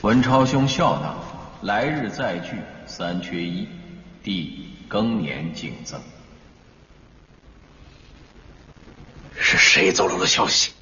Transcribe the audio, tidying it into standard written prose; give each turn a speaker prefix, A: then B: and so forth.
A: 文超兄笑纳，来日再聚3缺1，弟庚年敬赠。
B: 是谁走漏的消息？